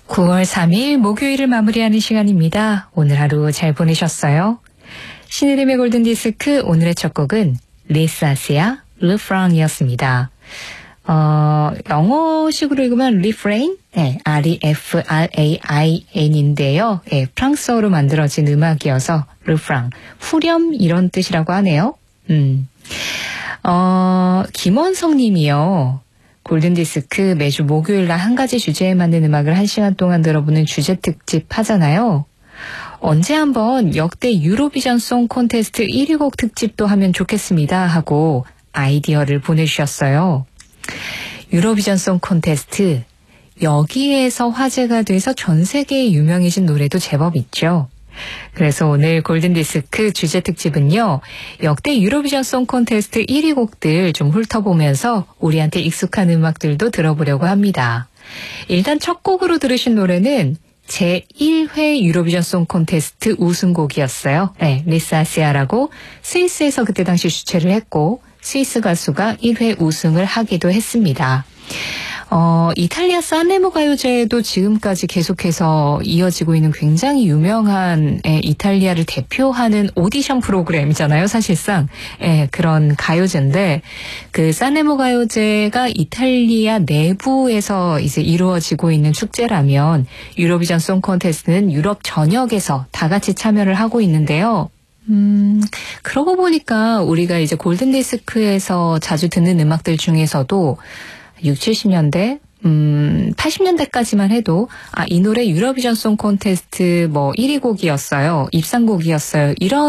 9월 3일 목요일을 마무리하는 시간입니다. 오늘 하루 잘 보내셨어요? 신의림의 골든디스크 오늘의 첫 곡은 리사시아 르프랑이었습니다. 영어식으로 읽으면 refrain, 네, R-E-F-R-A-I-N인데요. 네, 프랑스어로 만들어진 음악이어서 르프랑, 후렴 이런 뜻이라고 하네요. 김원성 님이요. 골든디스크 매주 목요일날 한 가지 주제에 맞는 음악을 1시간 동안 들어보는 주제 특집 하잖아요. 언제 한번 역대 유로비전 송 콘테스트 1위 곡 특집도 하면 좋겠습니다 하고 아이디어를 보내주셨어요. 유로비전 송 콘테스트, 여기에서 화제가 돼서 전 세계에 유명해진 노래도 제법 있죠. 그래서 오늘 골든디스크 주제 특집은요, 역대 유로비전 송 콘테스트 1위 곡들 좀 훑어보면서 우리한테 익숙한 음악들도 들어보려고 합니다. 일단 첫 곡으로 들으신 노래는 제1회 유로비전 송 콘테스트 우승곡이었어요. 네, 리사시아라고 스위스에서 그때 당시 주최를 했고 스위스 가수가 1회 우승을 하기도 했습니다. 이탈리아 산레모 가요제도 지금까지 계속해서 이어지고 있는 굉장히 유명한 이탈리아를 대표하는 오디션 프로그램이잖아요, 사실상. 그런 가요제인데, 그 산레모 가요제가 이탈리아 내부에서 이제 이루어지고 있는 축제라면, 유로비전 송 콘테스트는 유럽 전역에서 다 같이 참여를 하고 있는데요. 그러고 보니까 우리가 이제 골든디스크에서 자주 듣는 음악들 중에서도 60, 70년대, 80년대까지만 해도, 이 노래 유로비전 송 콘테스트 1위 곡이었어요. 입상곡이었어요. 이런